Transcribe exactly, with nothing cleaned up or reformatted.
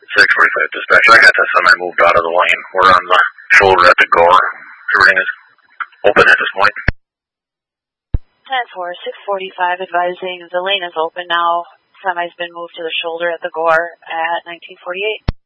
six forty-five dispatch. I got the semi moved out of the lane. We're on the shoulder at the gore. Everything is open at this point. ten four, six forty-five advising the lane is open now. Semi's been moved to the shoulder at the gore at nineteen forty-eight.